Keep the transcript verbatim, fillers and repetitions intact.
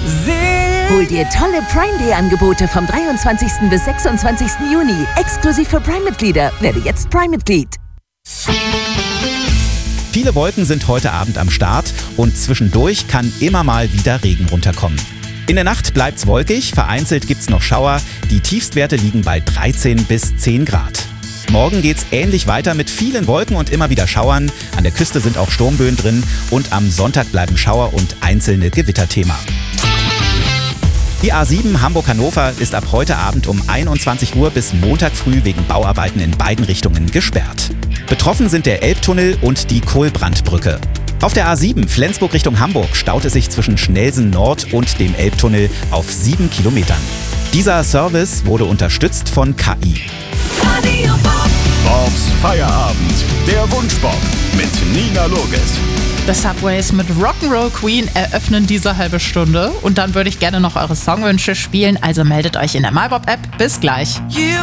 Hol dir tolle Prime Day Angebote vom dreiundzwanzigsten bis sechsundzwanzigsten Juni. Exklusiv für Prime-Mitglieder. Werde jetzt Prime-Mitglied. Viele Wolken sind heute Abend am Start und zwischendurch kann immer mal wieder Regen runterkommen. In der Nacht bleibt's wolkig, vereinzelt gibt's noch Schauer. Die Tiefstwerte liegen bei dreizehn bis zehn Grad. Morgen geht's ähnlich weiter mit vielen Wolken und immer wieder Schauern. An der Küste sind auch Sturmböen drin und am Sonntag bleiben Schauer und einzelne Gewitter Thema. Die A sieben Hamburg-Hannover ist ab heute Abend um einundzwanzig Uhr bis Montag früh wegen Bauarbeiten in beiden Richtungen gesperrt. Betroffen sind der Elbtunnel und die Kohlbrandbrücke. Auf der A sieben Flensburg Richtung Hamburg staut es sich zwischen Schnelsen Nord und dem Elbtunnel auf sieben Kilometern. Dieser Service wurde unterstützt von K I. Bobs Feierabend, der Wunschbob mit Nina Loges. The Subways mit Rock'n'Roll Queen eröffnen diese halbe Stunde. Und dann würde ich gerne noch eure Songwünsche spielen, also meldet euch in der MyBob-App. Bis gleich.